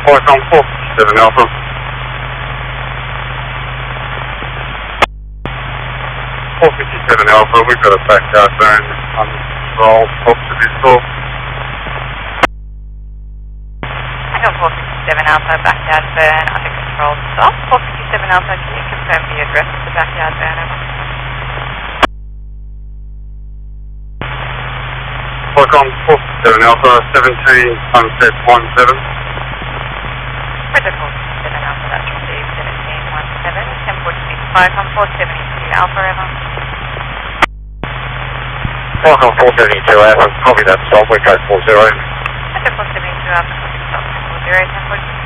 Qualcomm 457 Alpha. 457 Alpha, we've got a backyard burn under control, talk to this call. Echo 457 Alpha, backyard burn under control, stop. 457 Alpha, can you confirm the address of the backyard burn, over? Qualcomm 457 Alpha, 17 Sunset 17. Roger 457 Alpha, that's received 1717, 1046 Qualcomm 472 Alpha, over. Qualcomm 472 Alpha, copy that, stop, we go 40. Roger 472 Alpha, stop 40, 1046.